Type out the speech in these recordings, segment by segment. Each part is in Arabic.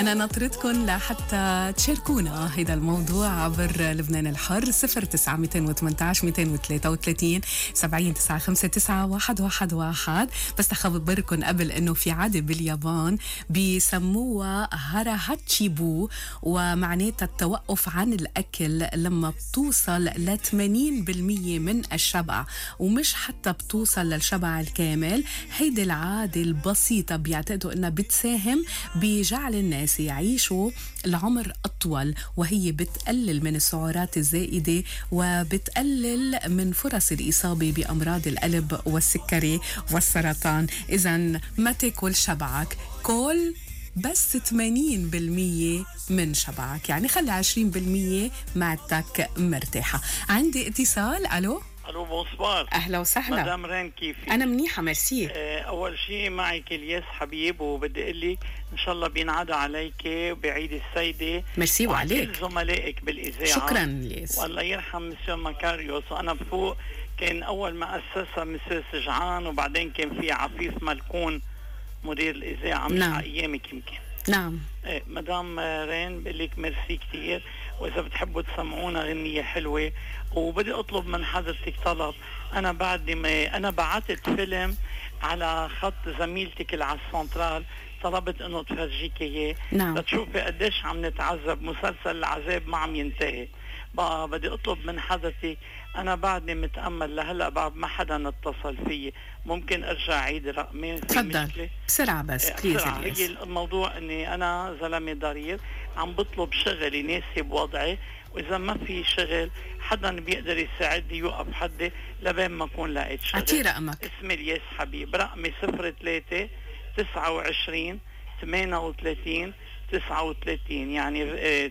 أنا ناطرتكم لحتى تشاركونا هذا الموضوع عبر لبنان الحر 09 218 233 70 959 111. بس أخبركم قبل إنه في عادة باليابان بيسموها هاراهاتشيبو، ومعناتها التوقف عن الأكل لما بتوصل ل 80% من الشبع، ومش حتى بتوصل للشبع الكامل. هيدي العادة البسيطة بيعتقدوا إنها بتساهم بجعل الناس يعيشوا العمر أطول، وهي بتقلل من السعرات الزائدة وبتقلل من فرص الإصابة بأمراض القلب والسكري والسرطان. إذن ما تاكل شبعك، كل بس 80% من شبعك، يعني خلي 20% معدتك مرتاحة. عندي اتصال. ألو بونسوار. أهلا وسهلا مدام رين، كيفك؟ أنا منيحة ميرسي. أول شيء معك الياس حبيب، وبدي أقول لك إن شاء الله بينعاد عليك بعيد السيدة. ميرسي وعليك كل زملائك بالإذاعة. شكرا الياس. والله يرحم مسيو مكاريوس، وأنا بفوق كان أول ما أسسها مسيو سجعان، وبعدين كان في عفيف ملكون مدير الإذاعة. مش نعم. على أيامك يمكن. نعم. مدام رين بقول لك ميرسي كتير، وإذا بتحبوا تسمعونا غنية حلوة. وبدي أطلب من حضرتك طلب. أنا بعتت فيلم على خط زميلتك اللي على السنترال، طلبت إنه تفرجيك إياه. نعم. لتشوفي قديش عم نتعذب، مسلسل العذاب ما عم ينتهي. بقى بدي أطلب من حضرتك، أنا بعدني متأمل لهلأ بعد ما حدا اتصل فيي، ممكن أرجع عيد رقمي؟ تفضل بسرعة بس بسرعة. هي الموضوع أني أنا زلمة ضرير عم بطلب شغل يناسب وضعي، وإذا ما في شغل حدا بيقدر يساعدني يوقف حدي لبين ما أكون لقيت شغل. أعطي رقمك. اسمي الياس حبيب، رقمي 03 29 38 39، يعني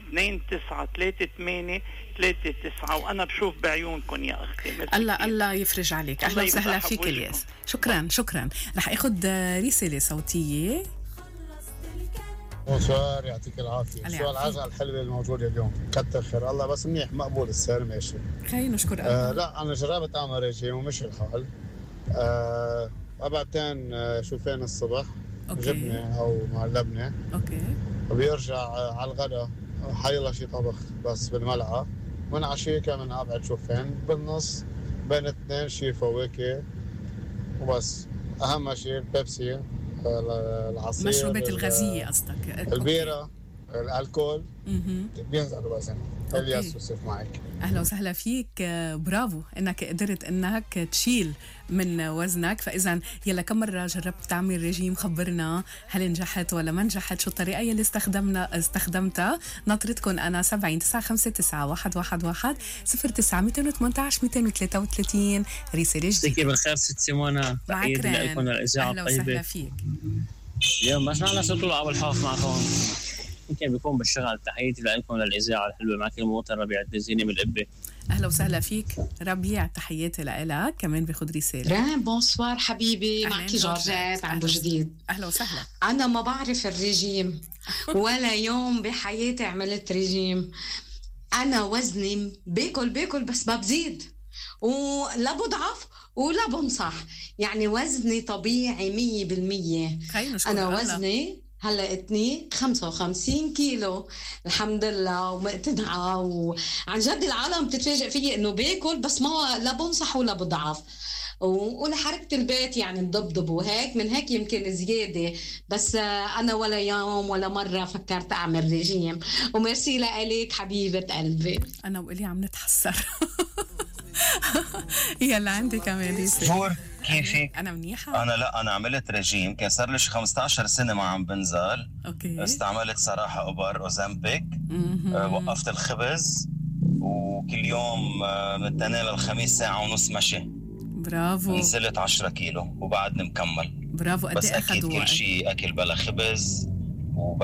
2938 39. وأنا بشوف بعيونكم يا أختي. الله يفرج عليك. أهلا وسهلا فيك الياس. شكرا. رح أخذ رسالة صوتية. بونسوار، يعطيك العافية. شو العجقة الحلوة الموجودة اليوم؟ كتر خير الله. بس منيح، مقبول السعر، ماشي. خلينا نشكر الله. لا أنا جربت أعمل ريجيم ومشي الحال. أبعتين شوفين الصبح، جبنة أو مع اللبنة. أوكي. وبيرجع على الغداء حيلا شي طبخ بس بالملعقة. من عشية كمان أبعد شوفين، بالنص بين اثنين شي فواكه وبس. أهم شيء البيبسي، العصير، مشروبات الغازية قصدك، البيرة، الألكول بينزل الوزن. الياس يوسف معك. أهلا وسهلا فيك. برافو إنك قدرت إنك تشيل من وزنك. فإذا يلا كم مرة جربت تعمل ريجيم؟ خبرنا هل نجحت ولا ما نجحت، شو الطريقة اللي استخدمتها. ناطرتكم أنا 70 959 111 09 218 233. رسالة جديدة. كيف بالخير ست سيمونة؟ معك رين. أهلا وسهلا فيك. اليوم بس أنا سطول أبو الحوف معكم، يمكن بيكون بالشغل. تحياتي لكم للإذاعة الحلوة، معك المواطن ربيع الدزيني من القبة. أهلا وسهلا فيك ربيع، تحياتي لك. كمان بياخد رسالة. رين بونسوار حبيبي، معك جورجيت عن جديد. أهلا وسهلا. أنا ما بعرف الرجيم ولا يوم بحياتي عملت رجيم. أنا وزني باكل بس ما بزيد، ولا بضعف ولا بنصح، يعني وزني طبيعي 100%. أنا وزني هلا اتني 55 كيلو الحمد لله، ومقتنعة، وعن جد العالم بتتفاجئ فيي انه باكل بس ما لا بنصح ولا بضعف، ولحركة البيت يعني مضبضب وهيك، من هيك يمكن زيادة. بس أنا ولا يوم ولا مرة فكرت أعمل رجيم. وميرسي لك حبيبة قلبي. أنا وإلي عم نتحسر. يلا عندي كمان رسالة. جور، كيفك؟ أنا منيحة. أنا عملت رجيم، كان صار لي 15 سنة ما عم بنزل. أوكي. استعملت صراحة أوبر أوزامبيك. وقفت الخبز، وكل يوم من الاثنين للخميس ساعة ونص مشي. برافو. نزلت 10 كيلو وبعدني مكمل. برافو. بس أكيد كل شيء أكل بلا خبز